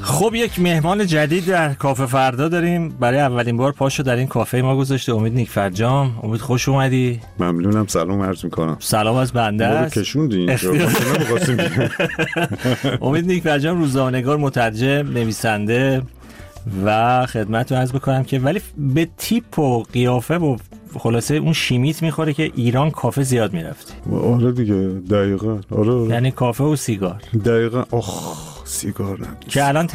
خب یک مهمان جدید در کافه فردا داریم. برای اولین بار پاشو در این کافه ما گذاشته امید نیکفرجام. امید خوش اومدی. ممنونم، سلام عرض میکنم. سلام از بنده است. ما رو کشوندین. امید نیکفرجام روزنامه‌نگار، مترجم، نویسنده و خدمتتون عرض بکنم که ولی به تیپ و قیافه و خلاصه اون شیمیت میخوره که ایران کافه زیاد میرفتی. آره دیگه، دقیقاً. آره. یعنی کافه و سیگار. دقیقاً. سیگار که الان